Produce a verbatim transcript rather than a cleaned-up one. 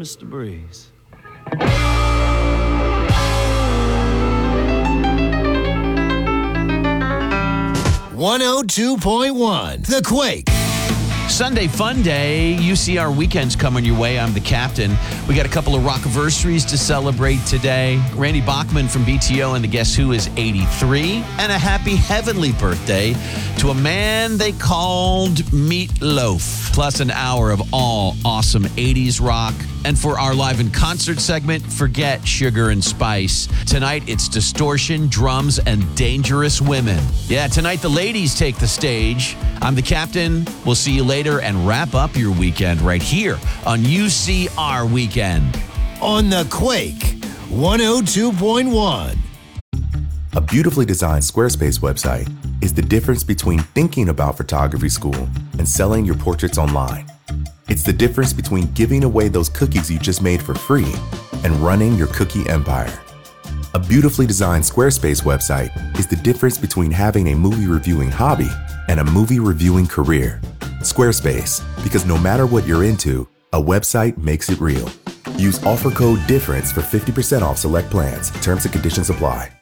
Mister Breeze. one oh two point one The Quake. Sunday fun day. U C R weekend's coming your way. I'm the captain. We got a couple of rockiversaries to celebrate today. Randy Bachman from B T O and the Guess Who is eighty-three. And a happy heavenly birthday to a man they called Meatloaf. Plus an hour of all awesome eighties rock. And for our live in concert segment, forget Sugar and Spice. Tonight, it's Distortion, Drums, and Dangerous Women. Yeah, tonight the ladies take the stage. I'm the captain. We'll see you later and wrap up your weekend right here on U C R Weekend. On The Quake, one oh two point one. A beautifully designed Squarespace website is the difference between thinking about photography school and selling your portraits online. It's the difference between giving away those cookies you just made for free and running your cookie empire. A beautifully designed Squarespace website is the difference between having a movie reviewing hobby and a movie reviewing career. Squarespace, because no matter what you're into, a website makes it real. Use offer code DIFFERENCE for fifty percent off select plans. Terms and conditions apply.